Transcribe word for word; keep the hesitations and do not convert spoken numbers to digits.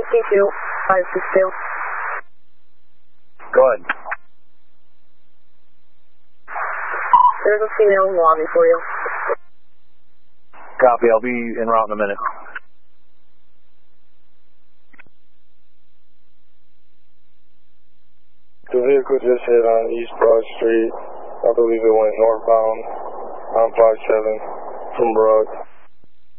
fifty-two, five six two. Go ahead. There's a female in the lobby for you. Copy, I'll be en route in a minute. The vehicle just hit on East Broad Street. I believe it went northbound on five seven from Broad.